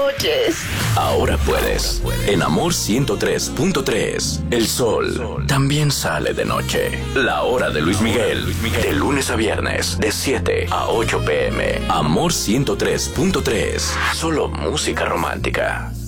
noches. Ahora puedes. En Amor 103.3, el sol también sale de noche. La hora de Luis Miguel. De lunes a viernes, de 7 a 8 p.m. Amor 103.3. Solo música romántica.